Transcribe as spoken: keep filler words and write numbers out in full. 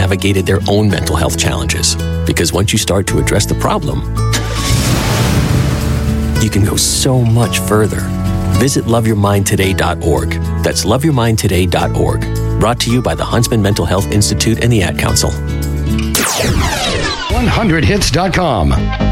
navigated their own mental health challenges. Because once you start to address the problem, you can go so much further. Visit love your mind today dot org. That's love your mind today dot org. Brought to you by the Huntsman Mental Health Institute and the Ad Council. one hundred hits dot com.